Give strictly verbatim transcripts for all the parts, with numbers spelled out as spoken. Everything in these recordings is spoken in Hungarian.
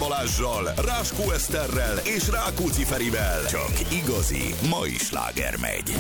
Balázssal, Ráskó Eszterrel és Rákóczi Ferivel. Csak igazi mai sláger megy.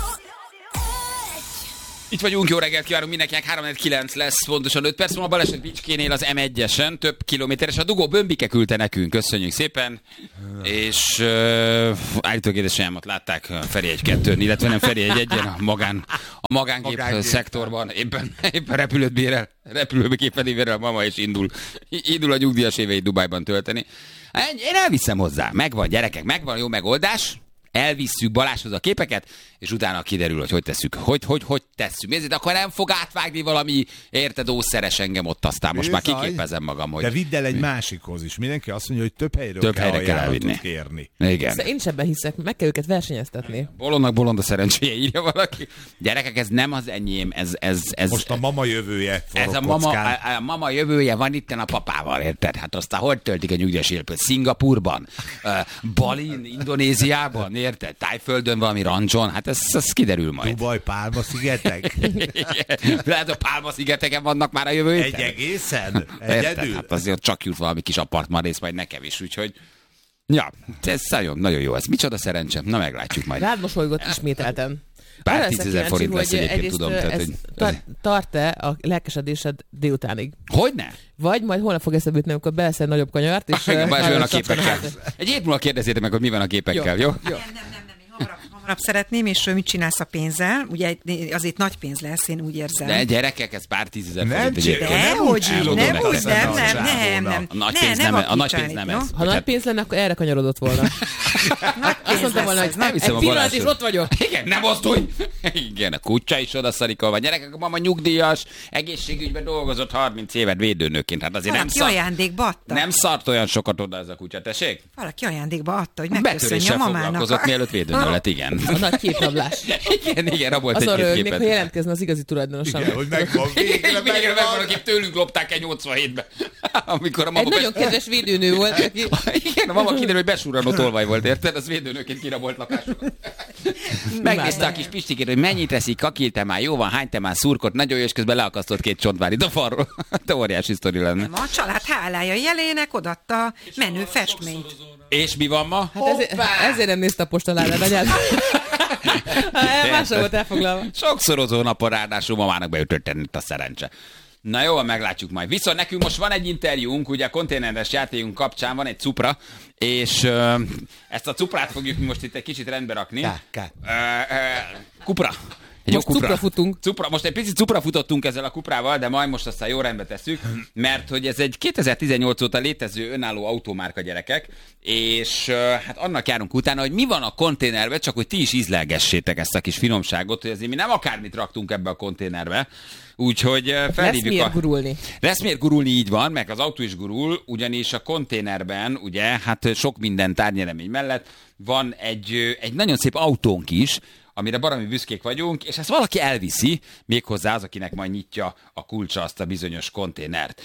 Itt vagyunk, jó reggelt kívánunk mindenkinek, három kilenc lesz, pontosan öt perc. A baleset Bicskénél az em egyesen, több kilométeres. A dugó Bömbike küldte nekünk, köszönjük szépen. És uh, állítólag édesanyámat látták Feri egy kettőn, illetve nem Feri egy egyen, a, magán, a magángép, magángép szektorban. Éppen, éppen repülőt bérel, repülőgépen bérel a mama, és indul, indul a nyugdíjas éveit Dubájban tölteni. Én elviszem hozzá, megvan gyerekek, megvan jó megoldás. Elvisszük Balázshoz a képeket, és utána kiderül, hogy hogy tesszük. Hogy, hogy, hogy tesszük. Nézzét, akkor nem fog átvágni valami, érted, ószeres engem ott, aztán most már kiképezem magam. Hogy... De vidd el egy másikhoz is. Mindenki azt mondja, hogy több helyről több kell helyre kell elvinni. Kérni. Igen. Szóval én is ebben hiszek, meg kell őket versenyeztetni. Bolondnak bolond a szerencséje, írja valaki. Gyerekek, ez nem az enyém, ez... ez, ez most a mama jövője Ez a mama, a, a mama jövője van itten a papával, érted? Hát aztán hogy töltik a nyugdíjas életet? Szingapurban? Uh, Balin, Indonéziában, érted? Tájföldön valami rancson? Hát ez, ez kiderül majd. Dubaj, Pálma-szigetek? Lehet, a Pálma-szigeteken vannak már a jövő héten? Egy egészen? Egyedül? Hát azért csak jut valami kis apartmanrész, majd nekem is, úgyhogy... Ja, ez nagyon, nagyon jó. Ez micsoda szerencse. Na, meglátjuk majd. Rád mosolygott ismételten. Pár tízezer forint lesz egyébként, tudom. Tehát, hogy... tar- tart-e a lelkesedésed délutánig? Hogyne? Vagy majd holnap fog eszedbe jutni, amikor belesz egy nagyobb kanyart, és... Bár a képekkel. Egy hét múlva kérdezzétek meg, hogy mi van a képekkel, jó? jó? Nem, nem, nem, nem. Hamarabb, hamarabb szeretném, és mit csinálsz a pénzzel? Ugye azért nagy pénz lesz, én úgy érzem. De gyerekek, ez pár tízezer forint egyébként. Nem, hogy nem, nem, úgy, nem, nem, nem, nem. A nagy pénz nem, a nagy pénz nem ez. Ha nagy pénz lenne, akkor erre kanyarodott volna. Azt mondtam volna, hogy egy pillanat is ott vagyok. Igen, nem osztulj! Igen, a kutya is odaszarikolva. Gyerekek, a mama nyugdíjas, egészségügyben dolgozott harminc évet védőnőként. Hát azért valaki nem szart, ajándékba adta. Nem szart olyan sokat oda ez a kutya, tessék? Valaki ajándékba adta, hogy megköszönje a mamának. Foglalkozott, mielőtt védőnő lett, igen. A nagy képrablás. Igen, igen, rabolt az egy két képet. Még ha jelentkezne az igazi tulajdonosan. Igen, hogy megvan. Végre megvan, akik tőlünk lopták el nyolcvanhétben. Amikor a mama egy nagyon kedves védőnő volt, aki... Igen, a mama kiderül, hogy besúranó tolvaj volt, érted? Az védőnőként kirabolt lakásokat. Megnézte a kis Pistikét, hogy mennyit eszik, kakil te már, jó van, hány te már szurkot, nagyon jó, és közben leakasztott két csontvárit a falról. Te óriási sztori lenne. Nem, a család hálája jelének odaadta menő festményt. És mi van ma? Hát ezért, ezért nem nézte a postaládát, anyád. Másra volt elfoglalva. Sokszorozó napon ráadásul mamának beütött itt a szerencse. Na jó, meglátjuk majd. Viszont nekünk most van egy interjúnk, ugye a konténeres játékunk kapcsán van egy cupra, és uh, ezt a cuprát fogjuk mi most itt egy kicsit rendbe rakni. Ká, ká. Uh, uh, kupra. Egy most cupra futunk. Cupra. Most egy picit cupra futottunk ezzel a kuprával, de majd most aztán jó rendbe tesszük, mert hogy ez egy kétezer-tizennyolc óta létező önálló autómárka, gyerekek, és uh, hát annak járunk utána, hogy mi van a konténerbe, csak hogy ti is ízlelgessétek ezt a kis finomságot, hogy azért mi nem akármit raktunk ebbe a konténerbe. Úgyhogy felhívjuk lesz miért a... gurulni. Lesz miért gurulni, így van, meg az autó is gurul, ugyanis a konténerben, ugye, hát sok minden tárgyeremény mellett van egy, egy nagyon szép autónk is, amire baromi büszkék vagyunk, és ezt valaki elviszi, méghozzá az, akinek majd nyitja a kulcsa azt a bizonyos konténert.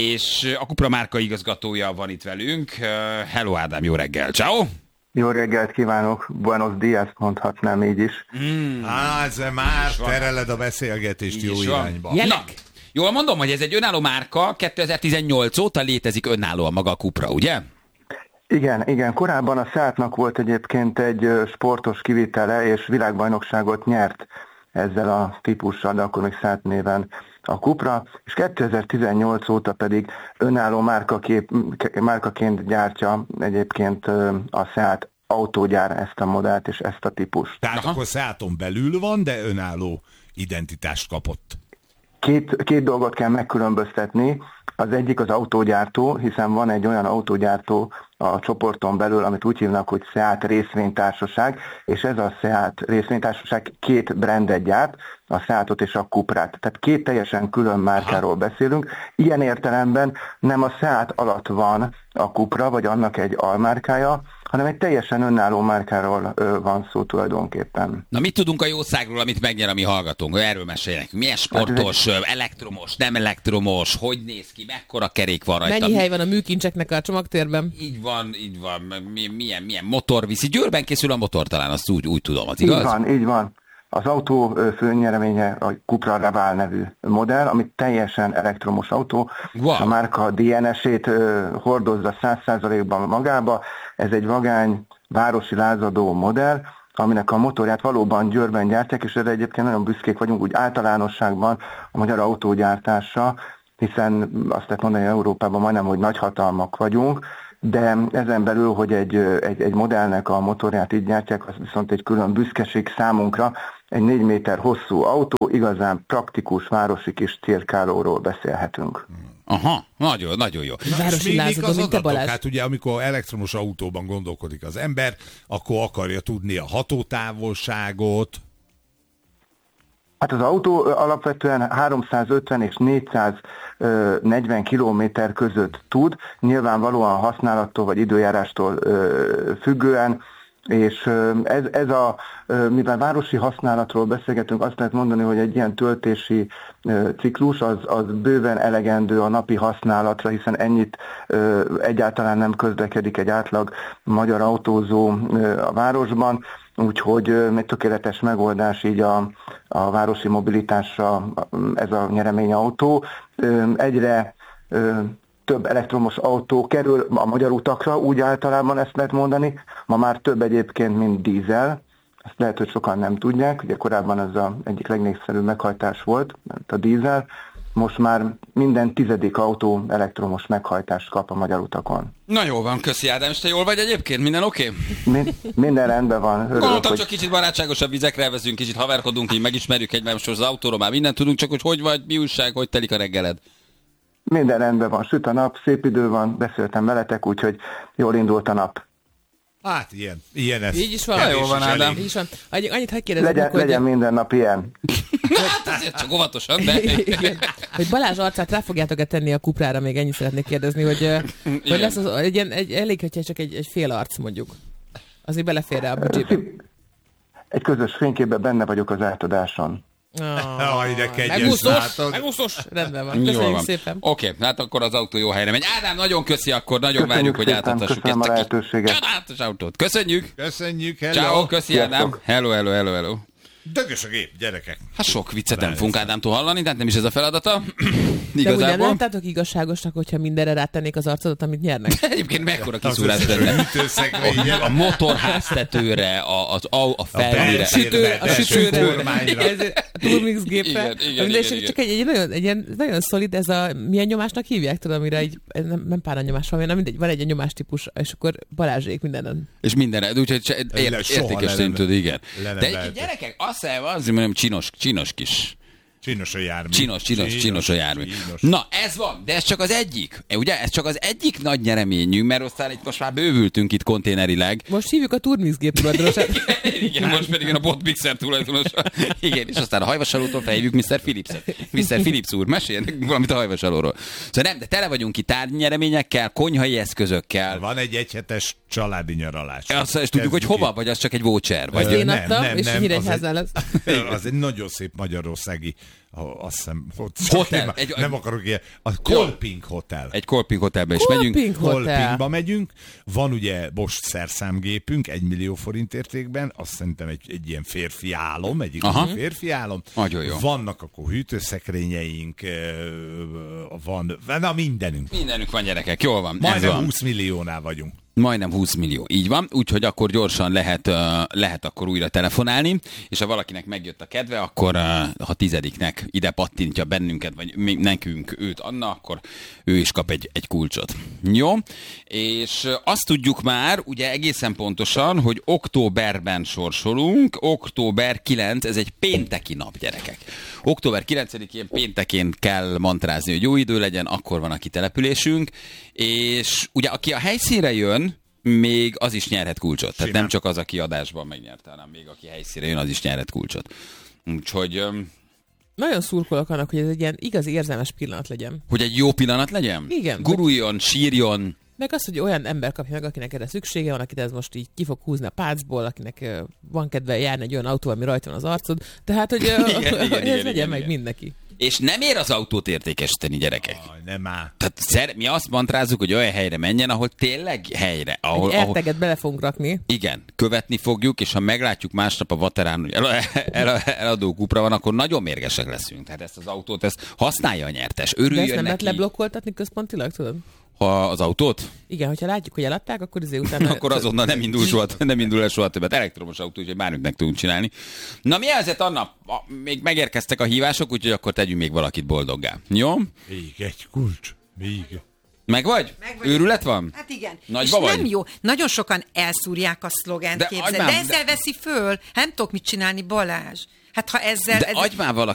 És a Cupra márka igazgatója van itt velünk. Hello Ádám, jó reggel, ciao. Jó reggelt kívánok, buenos días mondhatnám így is. Mm. Á, ez már tereled a beszélgetést jó irányba. Na, jól mondom, hogy ez egy önálló márka, kétezer-tizennyolc óta létezik önállóan maga a Cupra, ugye? Igen, igen. Korábban a Seatnak volt egyébként egy sportos kivitele, és világbajnokságot nyert ezzel a típussal, de akkor még Seat néven a Cupra, és kétezer-tizennyolc óta pedig önálló márkakép, márkaként gyártja egyébként a Seat autógyár ezt a modellt és ezt a típust. Tehát Aha. akkor Seaton belül van, de önálló identitást kapott. Két, két dolgot kell megkülönböztetni. Az egyik az autógyártó, hiszen van egy olyan autógyártó a csoporton belül, amit úgy hívnak, hogy Seat részvénytársaság, és ez a Seat részvénytársaság két brandet gyárt, a Seatot és a Cuprát. Tehát két teljesen külön márkáról beszélünk. Ilyen értelemben nem a Seat alatt van a Cupra, vagy annak egy almárkája, hanem egy teljesen önálló márkáról ö, van szó tulajdonképpen. Na mit tudunk a jószágról, amit megnyer a mi hallgatónk? Erről meséljenek. Milyen sportos, hát, elektromos, nem elektromos, hogy néz ki, mekkora kerék van rajta? Mennyi hely van a műkincseknek a csomagtérben? Így van, így van. Milyen, milyen motor viszi? Győrben készül a motor, talán azt úgy, úgy tudom, az igaz? Így van, így van. Az autó főnyereménye a Cupra Raval nevű modell, ami teljesen elektromos autó. Wow. A márka dé en es-ét hordozza száz százalékban magába. Ez egy vagány, városi lázadó modell, aminek a motorját valóban Győrben gyártják, és erre egyébként nagyon büszkék vagyunk úgy általánosságban a magyar autógyártásra, hiszen azt lehet mondani, hogy Európában majdnem, hogy nagyhatalmak vagyunk, de ezen belül, hogy egy, egy, egy modellnek a motorját így gyártják, az viszont egy külön büszkeség számunkra. Egy négy méter hosszú autó, igazán praktikus városi kis cirkálóról beszélhetünk. Aha, nagyon, nagyon jó. Városi lázadó, mint te, Balázs. Hát ugye, amikor elektromos autóban gondolkodik az ember, akkor akarja tudni a hatótávolságot. Hát az autó alapvetően háromszázötven és négyszáznegyven kilométer között tud, nyilvánvalóan használattól vagy időjárástól függően, és ez, ez a, mivel városi használatról beszélgetünk, azt lehet mondani, hogy egy ilyen töltési ciklus az, az bőven elegendő a napi használatra, hiszen ennyit egyáltalán nem közlekedik egy átlag magyar autózó a városban, úgyhogy egy tökéletes megoldás így a, a városi mobilitásra ez a nyereményautó. Egyre több elektromos autó kerül a magyar utakra, úgy általában ezt lehet mondani. Ma már több egyébként, mint dízel. Ezt lehet, hogy sokan nem tudják. Ugye korábban ez az egyik legnépszerűbb meghajtás volt, a dízel. Most már minden tizedik autó elektromos meghajtást kap a magyar utakon. Na jó van, köszi Ádám, és te jól vagy egyébként? Minden oké? Okay? Min- minden rendben van. Örülök, Gondoltam, hogy... csak kicsit barátságosabb vizekre elvezünk, kicsit haverkodunk, így megismerjük egymást, az autóról már mindent tudunk, csak hogy hogy vagy, mi újság, hogy telik a reggeled? Minden rendben van, süt a nap, szép idő van, beszéltem veletek, úgyhogy jól indult a nap. Hát ilyen, ilyen ez. Így is van. Ja, jól van, Ádám. Így is van. Annyi, annyit hadd kérdezzek, legyen, hogy... legyen minden nap ilyen. Hát azért csak óvatosan, de... Igen. Hogy Balázs arcát rá fogjátok-e tenni a Cuprára, még ennyit szeretnék kérdezni, hogy, hogy lesz az, egy, ilyen, egy, elég, hogyha csak egy, egy fél arc mondjuk. Azért belefér a büdzsébe. Egy közös fényképben benne vagyok az átadáson. Oh, ide kegyes, megúszós, megúszós. Rendben van. Köszönjük van. Szépen. Oké, okay, hát akkor az autó jó helyre megy. Ádám, nagyon köszi, akkor nagyon Köszönjük várjuk, hogy szépen, átadhassuk köszönöm ezt a a lehetőséget. csodálatos autót. Köszönjük! Köszönjük, hello! Ciao, köszi Sziasztok. Ádám! Hello, hello, hello, hello! Dögös a gép, gyerekek! Hát sok viccet nem fogunk Ádámtól hallani, tehát nem is ez a feladata. De úgy nem láttátok igazságosnak, hogyha mindenre rátennék az arcodat, amit nyernek? Egyébként mekkora kiszúrás lenne. A, a motorháztetőre, a, a, a, a felhőre. A sütő, a sütőre, a Turmix gépre. Igen, igen, igen, igen, csak egy, egy nagyon, egy ilyen, nagyon szolid, ez a, milyen nyomásnak hívják, tudom, amire egy, nem, nem páranyomás van, hanem mindegy, van egy ilyen nyomástípus, és akkor Balázsék mindenen. És mindenre, úgyhogy ért, értékes szintűd, igen. De egy gyerekek, azt hiszem, azért mondom, csinos, csinos kis. Csinos a jármű. Csinos, csinos, csinos, csinos a jármű. Csinos. Na, ez van, de ez csak az egyik. Ugye, ez csak az egyik nagy nyereményünk, mert aztán itt most már bővültünk itt konténerileg. Most hívjuk a Turmix gép tulajdonosát. Igen, most pedig a Botmixer tulajdonosa. Igen, és aztán a hajvasalótól felhívjuk miszter Philipset. miszter Philips úr, meséljenek valamit a hajvasalóról. Szóval nem, de tele vagyunk itt tárgynyereményekkel, konyhai eszközökkel. Van egy egyhetes családi nyaralás. Azt is tudjuk, hogy hova, vagy az csak egy voucher? Vagy én adtam, és Nyíregyházán lesz. Az egy nagyon szép magyarországi, azt hiszem, hotel. Egy, nem akarok ilyen, a Kolping Hotel. Egy Kolping Hotelbe is Kolping megyünk. Kolpingba megyünk. Van ugye most szerszámgépünk, egy millió forint értékben, azt szerintem egy, egy ilyen férfi álom, egy igazi férfi álom. Nagyon jó. Vannak akkor hűtőszekrényeink, van, na mindenünk. Mindenünk van, gyerekek, jól van. Majdnem húsz milliónál vagyunk. Majdnem húsz millió, így van, úgyhogy akkor gyorsan lehet, uh, lehet akkor újra telefonálni, és ha valakinek megjött a kedve, akkor uh, ha tizediknek ide pattintja bennünket, vagy mi, nekünk őt Anna, akkor ő is kap egy, egy kulcsot. Jó? És uh, azt tudjuk már, ugye egészen pontosan, hogy októberben sorsolunk, október kilenc, ez egy pénteki nap, gyerekek. október kilencedikén péntekén kell mantrázni, hogy jó idő legyen, akkor van a kitelepülésünk, és ugye aki a helyszínre jön, még az is nyerhet kulcsot. Tehát nem csak az, aki adásban megnyerte, hanem még aki helyszínre jön, az is nyerhet kulcsot. Úgyhogy... Um, nagyon szurkolok annak, hogy ez egy ilyen igazi érzelmes pillanat legyen. hogy egy jó pillanat legyen? Igen. Guruljon, sírjon. Meg az, hogy olyan ember kapja meg, akinek erre szüksége van, akit ez most így ki fog húzni a pácból, akinek uh, van kedve járni egy olyan autó, ami rajta van az arcod. Tehát, hogy uh, igen, igen, ez igen, legyen igen, meg igen. mindenki. És nem ér az autót értékesíteni, gyerekek. Aj, nem áll. Tehát szer, mi azt mantrázzuk, hogy olyan helyre menjen, ahol tényleg helyre. Ahol, Egy erteget ahol... bele fogunk rakni. Igen, követni fogjuk, és ha meglátjuk másnap a Vaterán, hogy el, el, el, eladó Cupra van, akkor nagyon mérgesek leszünk. Tehát ezt az autót, ezt használja a nyertes. Örüljön De ezt nem neki. lehet leblokkoltatni központilag, tudod? Ha az autót? Igen, hogyha látjuk, hogy eladták, akkor izé utána... akkor azonnal nem indul, soha, nem indul el soha többet. Elektromos autó, úgyhogy bármit meg tudunk csinálni. Na mi helyzet, Anna? Még megérkeztek a hívások, úgyhogy akkor tegyünk még valakit boldoggá. Jó? Még egy kulcs. Még. Meg vagy? Meg Őrület van? Hát igen. Nagyba és vagy? nem jó. Nagyon sokan elszúrják a szlogent, De képzel. agymám, De ezzel de... veszi föl. Nem tudok mit csinálni, Balázs. Hát ha ezzel... De ez... adj már valaki